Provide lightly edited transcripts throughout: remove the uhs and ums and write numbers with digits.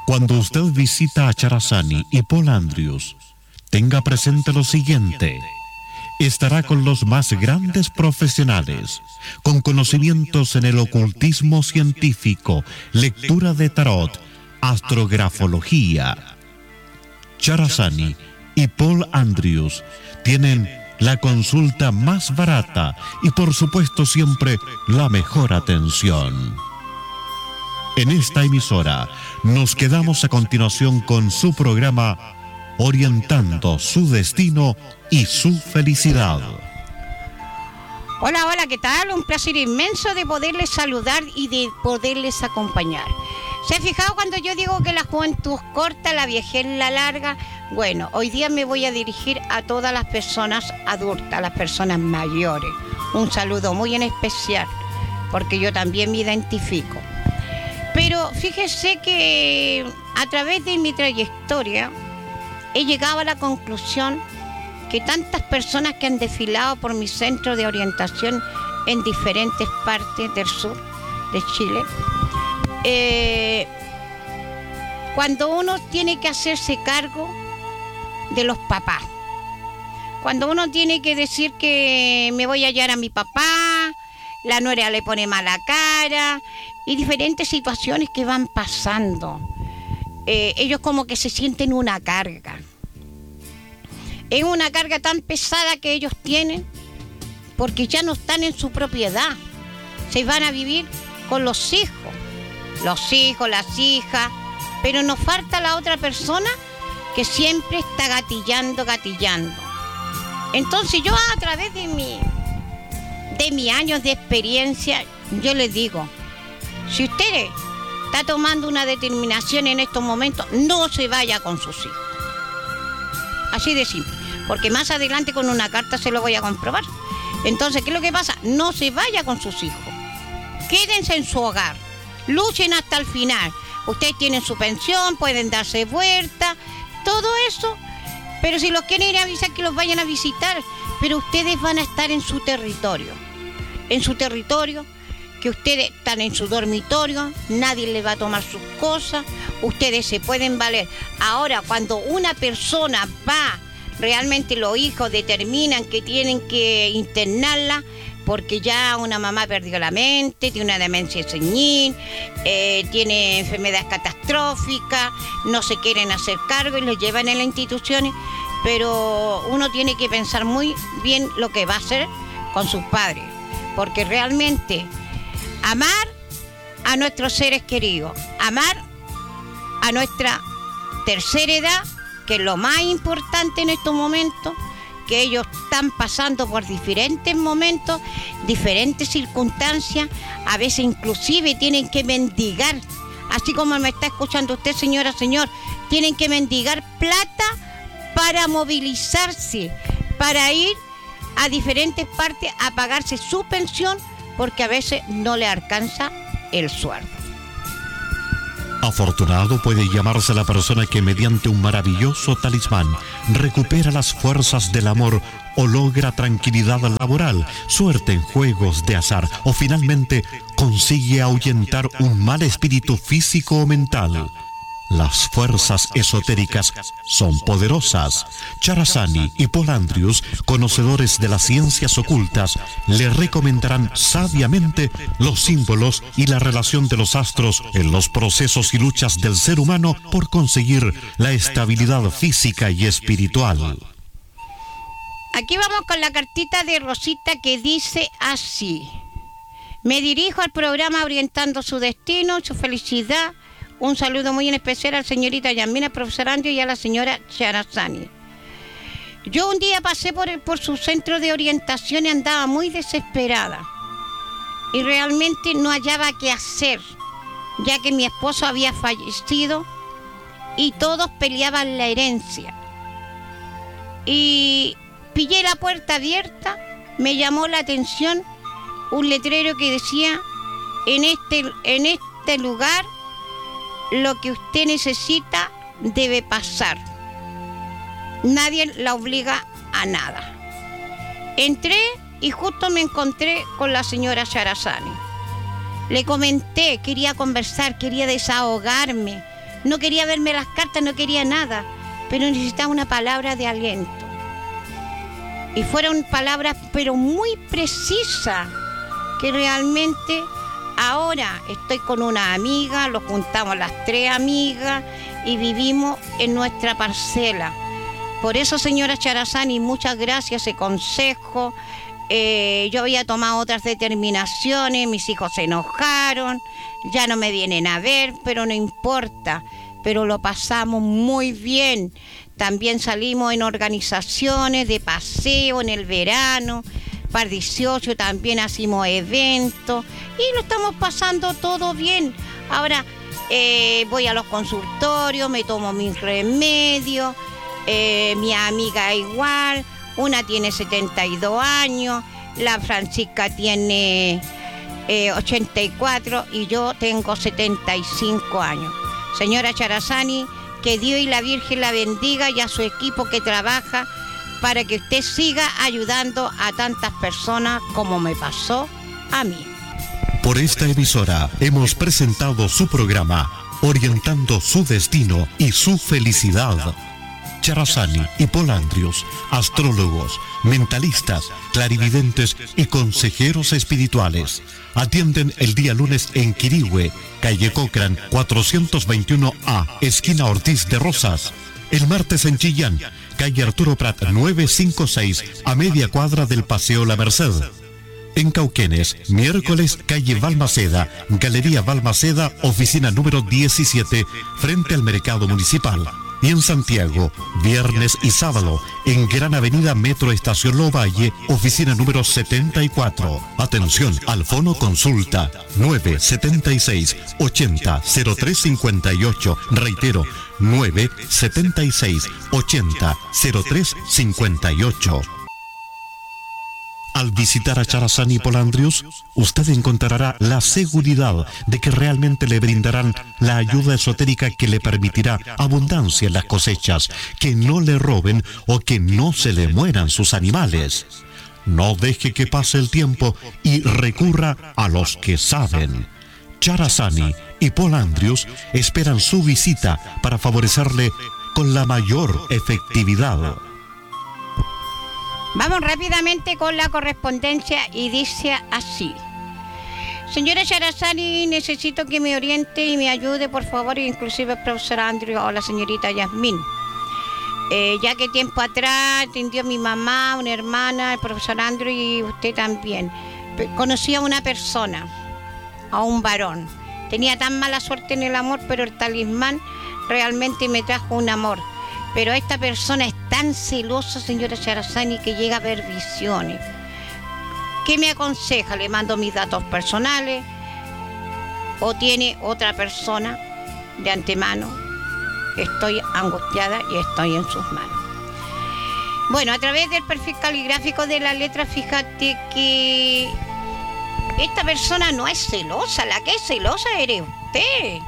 Cuando usted visita a Charazani y Paul Andrews, tenga presente lo siguiente: estará con los más grandes profesionales, con conocimientos en el ocultismo científico, lectura de tarot, astrografología. Charazani y Paul Andrews tienen la consulta más barata y, por supuesto, siempre la mejor atención. En esta emisora nos quedamos a continuación con su programa Orientando su destino y su felicidad. Hola, ¿qué tal? Un placer inmenso de poderles saludar y de poderles acompañar. ¿Se ha fijado cuando yo digo que la juventud es corta, la viejez la larga? Bueno, hoy día me voy a dirigir a todas las personas adultas, a las personas mayores. Un saludo muy en especial, porque yo también me identifico. Pero fíjese que a través de mi trayectoria he llegado a la conclusión que tantas personas que han desfilado por mi centro de orientación en diferentes partes del sur de Chile, cuando uno tiene que hacerse cargo de los papás, cuando uno tiene que decir que me voy a hallar a mi papá, la nuera le pone mala cara y diferentes situaciones que van pasando, ellos como que se sienten una carga. Es una carga tan pesada que ellos tienen porque ya no están en su propiedad. Se van a vivir con los hijos, las hijas, pero nos falta la otra persona que siempre está gatillando. Entonces yo, a través de mis años de experiencia, yo les digo, si usted está tomando una determinación en estos momentos, no se vaya con sus hijos. Así de simple, porque más adelante con una carta se lo voy a comprobar. Entonces, ¿qué es lo que pasa? No se vaya con sus hijos. Quédense en su hogar. Luchen hasta el final. Ustedes tienen su pensión, pueden darse vuelta, todo eso. Pero si los quieren ir a avisar, que los vayan a visitar. Pero ustedes van a estar en su territorio. En su territorio, que ustedes están en su dormitorio, nadie les va a tomar sus cosas, ustedes se pueden valer. Ahora, cuando una persona va, realmente los hijos determinan que tienen que internarla, porque ya una mamá perdió la mente, tiene una demencia senil, tiene enfermedades catastróficas, no se quieren hacer cargo y los llevan en las instituciones, pero uno tiene que pensar muy bien lo que va a hacer con sus padres, porque realmente amar a nuestros seres queridos, amar a nuestra tercera edad, que es lo más importante en estos momentos, que ellos están pasando por diferentes momentos, diferentes circunstancias, a veces inclusive tienen que mendigar, así como me está escuchando usted, señora, señor, tienen que mendigar plata para movilizarse, para ir a diferentes partes a pagarse su pensión, porque a veces no le alcanza el sueldo. Afortunado puede llamarse la persona que, mediante un maravilloso talismán, recupera las fuerzas del amor o logra tranquilidad laboral, suerte en juegos de azar o finalmente consigue ahuyentar un mal espíritu físico o mental. Las fuerzas esotéricas son poderosas. Charazani y Paul Andrews, conocedores de las ciencias ocultas, le recomendarán sabiamente los símbolos y la relación de los astros en los procesos y luchas del ser humano por conseguir la estabilidad física y espiritual. Aquí vamos con la cartita de Rosita, que dice así: me dirijo al programa Orientando su destino, su felicidad. Un saludo muy en especial a la señorita Yasmina, profesor Andrew, y a la señora Charazani. Yo un día pasé por su centro de orientación y andaba muy desesperada. Y realmente no hallaba qué hacer, ya que mi esposo había fallecido y todos peleaban la herencia. Y pillé la puerta abierta, me llamó la atención un letrero que decía: en este lugar lo que usted necesita debe pasar. Nadie la obliga a nada. Entré y justo me encontré con la señora Charazani. Le comenté, quería conversar, quería desahogarme, no quería verme las cartas, no quería nada, pero necesitaba una palabra de aliento. Y fueron palabras, pero muy precisas, que realmente ahora estoy con una amiga, lo juntamos las 3 amigas y vivimos en nuestra parcela. Por eso, señora Charazani, muchas gracias, ese consejo. Yo había tomado otras determinaciones, mis hijos se enojaron, ya no me vienen a ver, pero no importa, pero lo pasamos muy bien. También salimos en organizaciones de paseo en el verano, para 18 también hacemos eventos y lo estamos pasando todo bien. Ahora voy a los consultorios, me tomo mis remedios, mi amiga igual, una tiene 72 años, la Francisca tiene 84 y yo tengo 75 años. Señora Charazani, que Dios y la Virgen la bendiga y a su equipo que trabaja para que usted siga ayudando a tantas personas como me pasó a mí. Por esta emisora hemos presentado su programa, orientando su destino y su felicidad. Charazani y Polandrius, astrólogos, mentalistas, clarividentes y consejeros espirituales. Atienden el día lunes en Quirihue, calle Cochrane 421A, esquina Ortiz de Rosas. El martes en Chillán, calle Arturo Prat 956, a media cuadra del Paseo La Merced. En Cauquenes, miércoles, calle Balmaceda, Galería Balmaceda, oficina número 17, frente al Mercado Municipal. Y en Santiago, viernes y sábado, en Gran Avenida Metro Estación Lovalle, oficina número 74. Atención, al fono consulta 976 80 0358. Reitero, 976 80 0358. Al visitar a Charazani y Polandrius, usted encontrará la seguridad de que realmente le brindarán la ayuda esotérica que le permitirá abundancia en las cosechas, que no le roben o que no se le mueran sus animales. No deje que pase el tiempo y recurra a los que saben. Charazani y Polandrius esperan su visita para favorecerle con la mayor efectividad. Vamos rápidamente con la correspondencia y dice así. Señora Charazani, necesito que me oriente y me ayude, por favor, inclusive el profesor Andrew o la señorita Yasmín. Ya que tiempo atrás atendió mi mamá, una hermana, el profesor Andrew y usted también. Conocí a una persona, a un varón. Tenía tan mala suerte en el amor, pero el talismán realmente me trajo un amor. Pero esta persona es tan celosa, señora Charazani, que llega a ver visiones. ¿Qué me aconseja? ¿Le mando mis datos personales? ¿O tiene otra persona de antemano? Estoy angustiada y estoy en sus manos. Bueno, a través del perfil caligráfico de la letra, fíjate que esta persona no es celosa. La que es celosa eres usted.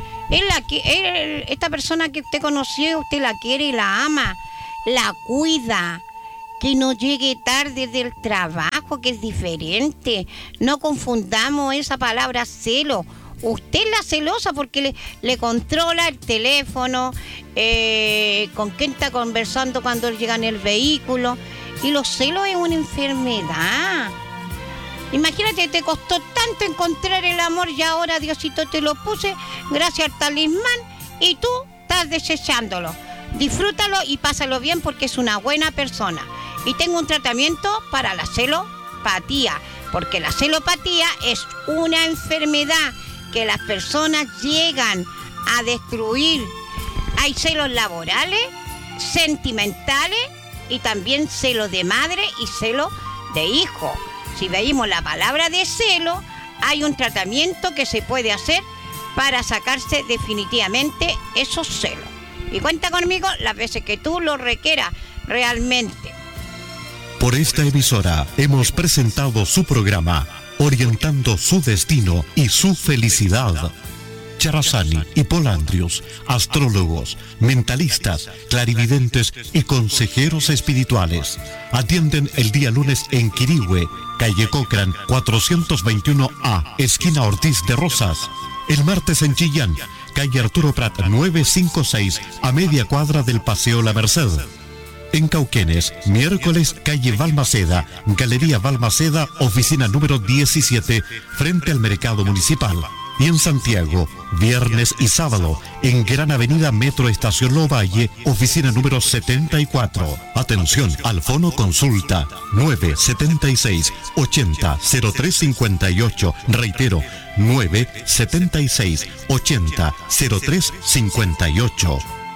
Esta persona que usted conoció, usted la quiere y la ama, la cuida, que no llegue tarde del trabajo, que es diferente. No confundamos esa palabra celo. Usted es la celosa porque le controla el teléfono, con quién está conversando cuando él llega en el vehículo. Y los celos es una enfermedad. Imagínate, te costó tanto encontrar el amor y ahora Diosito te lo puse gracias al talismán y tú estás deseándolo. Disfrútalo y pásalo bien porque es una buena persona. Y tengo un tratamiento para la celopatía, porque la celopatía es una enfermedad que las personas llegan a destruir. Hay celos laborales, sentimentales y también celos de madre y celos de hijo. Si veíamos la palabra de celo, hay un tratamiento que se puede hacer para sacarse definitivamente esos celos. Y cuenta conmigo las veces que tú lo requieras realmente. Por esta emisora hemos presentado su programa, orientando su destino y su felicidad. Charazani y Polandrius, astrólogos, mentalistas, clarividentes y consejeros espirituales. Atienden el día lunes en Quirihue, calle Cochrane 421A, esquina Ortiz de Rosas. El martes en Chillán, calle Arturo Prat 956, a media cuadra del Paseo La Merced. En Cauquenes, miércoles, calle Balmaceda, Galería Balmaceda, oficina número 17, frente al Mercado Municipal. Y en Santiago, viernes y sábado, en Gran Avenida Metro Estación Lovalle, oficina número 74. Atención, al fono consulta 976-80-0358. Reitero, 976-80-0358.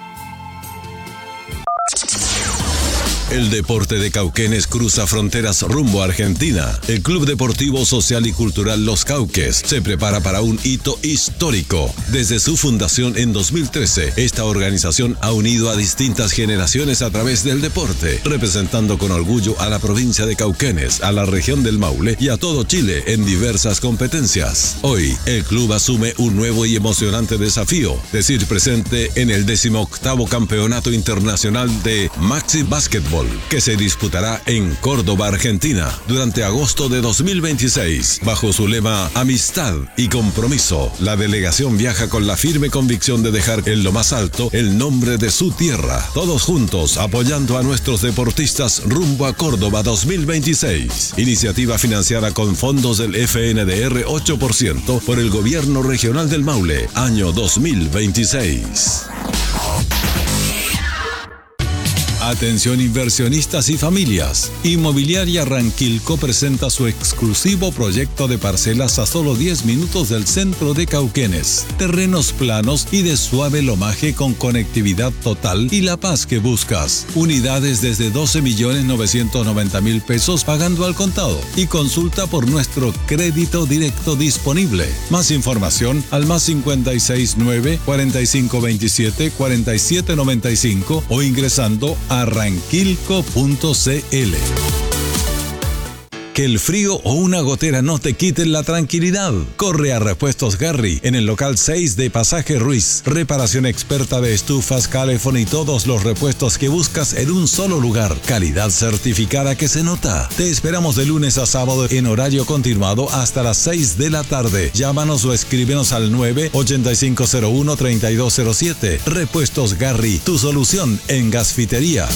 El deporte de Cauquenes cruza fronteras rumbo a Argentina. El Club Deportivo Social y Cultural Los Cauques se prepara para un hito histórico. Desde su fundación en 2013, esta organización ha unido a distintas generaciones a través del deporte, representando con orgullo a la provincia de Cauquenes, a la región del Maule y a todo Chile en diversas competencias. Hoy, el club asume un nuevo y emocionante desafío, decir presente en el 18º Campeonato Internacional de Maxi Basketball, que se disputará en Córdoba, Argentina, durante agosto de 2026. Bajo su lema Amistad y Compromiso, la delegación viaja con la firme convicción de dejar en lo más alto el nombre de su tierra. Todos juntos apoyando a nuestros deportistas rumbo a Córdoba 2026. Iniciativa financiada con fondos del FNDR 8% por el Gobierno Regional del Maule, año 2026. Atención inversionistas y familias. Inmobiliaria Ranquilco presenta su exclusivo proyecto de parcelas a solo 10 minutos del centro de Cauquenes. Terrenos planos y de suave lomaje con conectividad total y la paz que buscas. Unidades desde 12.990.000 pesos pagando al contado. Y consulta por nuestro crédito directo disponible. Más información al +569 4527 4795 o ingresando a ranquilco.cl. Que el frío o una gotera no te quiten la tranquilidad. Corre a Repuestos Garry en el local 6 de Pasaje Ruiz. Reparación experta de estufas, calefón y todos los repuestos que buscas en un solo lugar. Calidad certificada que se nota. Te esperamos de lunes a sábado en horario continuado hasta las 6 de la tarde. Llámanos o escríbenos al 98501-3207. Repuestos Garry, tu solución en gasfitería.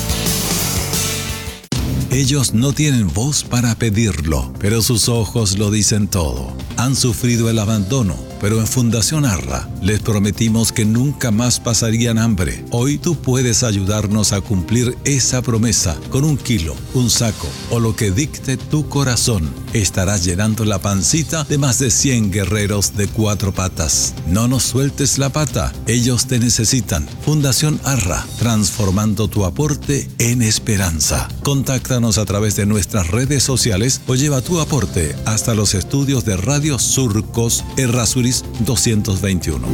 Ellos no tienen voz para pedirlo, pero sus ojos lo dicen todo. Han sufrido el abandono, pero en Fundación Arra les prometimos que nunca más pasarían hambre. Hoy tú puedes ayudarnos a cumplir esa promesa con 1 kilo, un saco o lo que dicte tu corazón. Estarás llenando la pancita de más de 100 guerreros de 4 patas. No nos sueltes la pata, ellos te necesitan. Fundación Arra, transformando tu aporte en esperanza. Contáctanos a través de nuestras redes sociales o lleva tu aporte hasta los estudios de Radio Surcos Errázuriz 221.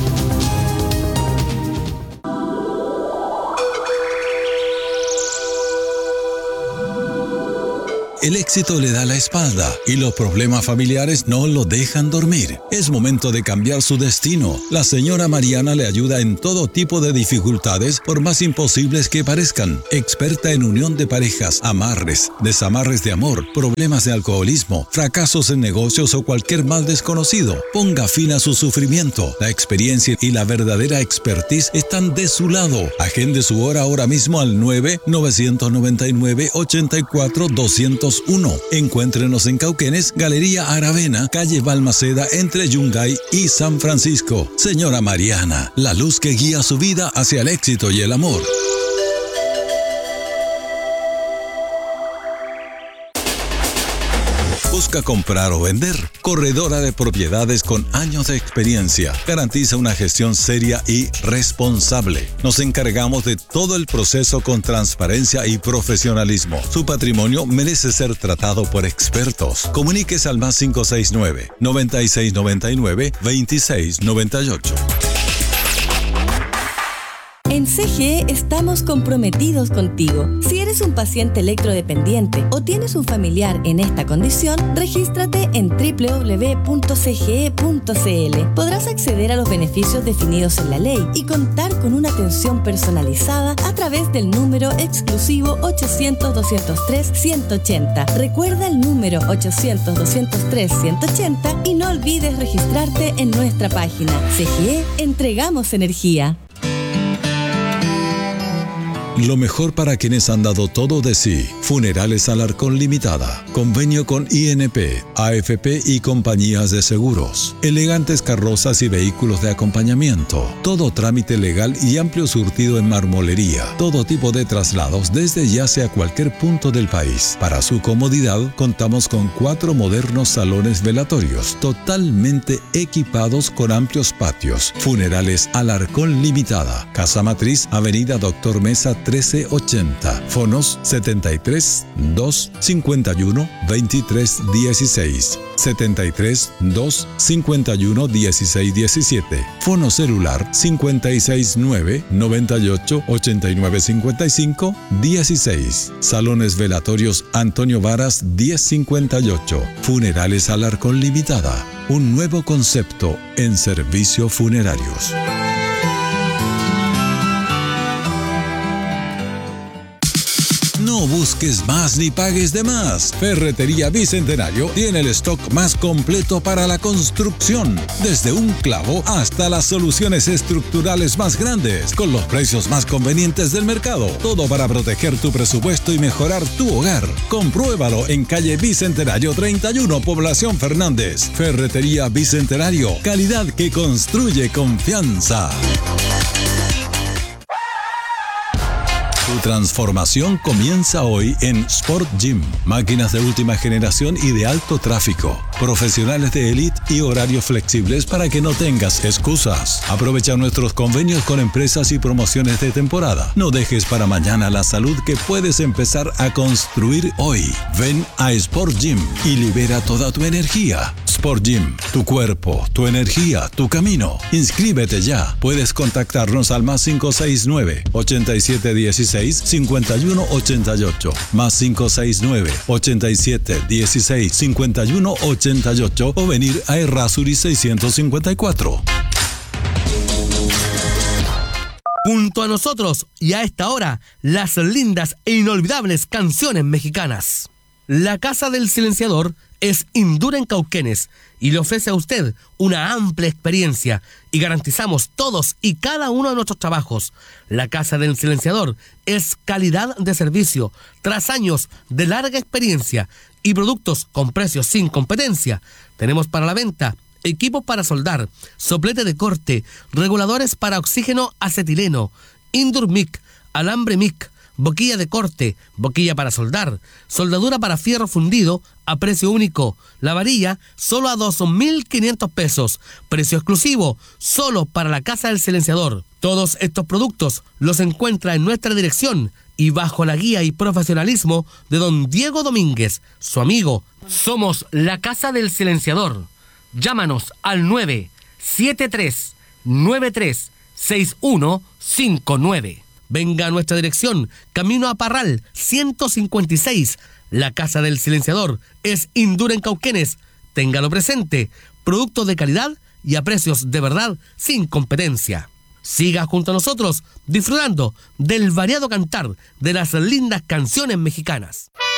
El éxito le da la espalda y los problemas familiares no lo dejan dormir. Es momento de cambiar su destino. La señora Mariana le ayuda en todo tipo de dificultades, por más imposibles que parezcan. Experta en unión de parejas, amarres, desamarres de amor, problemas de alcoholismo, fracasos en negocios o cualquier mal desconocido. Ponga fin a su sufrimiento. La experiencia y la verdadera expertise están de su lado. Agende su hora ahora mismo al 9-999-84-201. Encuéntrenos en Cauquenes, Galería Aravena, calle Balmaceda, entre Yungay y San Francisco. Señora Mariana, la luz que guía su vida hacia el éxito y el amor. ¿Busca comprar o vender? Corredora de propiedades con años de experiencia. Garantiza una gestión seria y responsable. Nos encargamos de todo el proceso con transparencia y profesionalismo. Su patrimonio merece ser tratado por expertos. Comuníquese al +569 9699 2698. En En CGE estamos comprometidos contigo. Si eres un paciente electrodependiente o tienes un familiar en esta condición, regístrate en www.cge.cl. Podrás acceder a los beneficios definidos en la ley y contar con una atención personalizada a través del número exclusivo 800-203-180. Recuerda el número 800-203-180 y no olvides registrarte en nuestra página. CGE, entregamos energía. Lo mejor para quienes han dado todo de sí. Funerales Alarcón Limitada. Convenio con INP, AFP y compañías de seguros. Elegantes carrozas y vehículos de acompañamiento. Todo trámite legal y amplio surtido en marmolería. Todo tipo de traslados desde ya sea cualquier punto del país. Para su comodidad, contamos con 4 modernos salones velatorios, totalmente equipados con amplios patios. Funerales Alarcón Limitada. Casa Matriz, Avenida Doctor Mesa 1380. Fonos 73 2 51 23 16. 73 2 51 16 17. Fono celular 56 9 98 89 55 16. Salones velatorios Antonio Varas 1058. Funerales Alarcón Limitada. Un nuevo concepto en servicios funerarios. No busques más ni pagues de más. Ferretería Bicentenario tiene el stock más completo para la construcción, desde un clavo hasta las soluciones estructurales más grandes, con los precios más convenientes del mercado. Todo para proteger tu presupuesto y mejorar tu hogar. Compruébalo en calle Bicentenario 31, Población Fernández. Ferretería Bicentenario, calidad que construye confianza. Tu transformación comienza hoy en Sport Gym. Máquinas de última generación y de alto tráfico. Profesionales de élite y horarios flexibles para que no tengas excusas. Aprovecha nuestros convenios con empresas y promociones de temporada. No dejes para mañana la salud que puedes empezar a construir hoy. Ven a Sport Gym y libera toda tu energía. Sport Gym, tu cuerpo, tu energía, tu camino. Inscríbete ya. Puedes contactarnos al +569 8716 5188, +569 8716 5188 o venir a Errázuri 654. Junto a nosotros y a esta hora, las lindas e inolvidables canciones mexicanas. La Casa del Silenciador es Indura en Cauquenes y le ofrece a usted una amplia experiencia y garantizamos todos y cada uno de nuestros trabajos. La Casa del Silenciador es calidad de servicio tras años de larga experiencia y productos con precios sin competencia. Tenemos para la venta equipos para soldar, soplete de corte, reguladores para oxígeno acetileno, Indur Mic, alambre Mic, boquilla de corte, boquilla para soldar, soldadura para fierro fundido a precio único. La varilla solo a 2.500 pesos. Precio exclusivo solo para la Casa del Silenciador. Todos estos productos los encuentra en nuestra dirección y bajo la guía y profesionalismo de don Diego Domínguez, su amigo. Somos la Casa del Silenciador. Llámanos al 973-936159. Venga a nuestra dirección, Camino a Parral, 156. La Casa del Silenciador es Indura en Cauquenes. Téngalo presente. Productos de calidad y a precios de verdad sin competencia. Siga junto a nosotros disfrutando del variado cantar de las lindas canciones mexicanas.